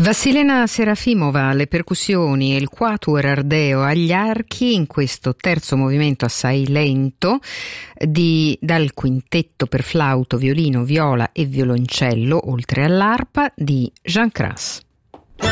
Vassilena Serafimova alle percussioni e il quatuor ardeo agli archi in questo terzo movimento assai lento dal quintetto per flauto, violino, viola e violoncello, oltre all'arpa, di Jean Crass.